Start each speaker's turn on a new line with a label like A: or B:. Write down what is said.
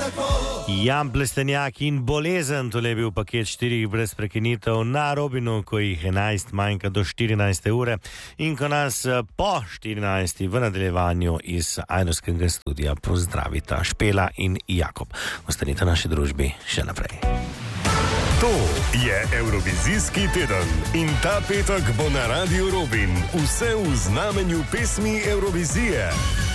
A: Jan Plestenjak in bolezen, to je bil paket 4 brez prekinitev na Robinu, ko jih 11 manjka do 14. ure in ko nas po 14. v nadaljevanju iz Ajnovskega studija pozdravita Špela in Jakob. Ostanite v naši družbi še naprej.
B: To je Evrovizijski teden in ta petek bo na Radiu Robin vse v znamenju pesmi Evrovizije.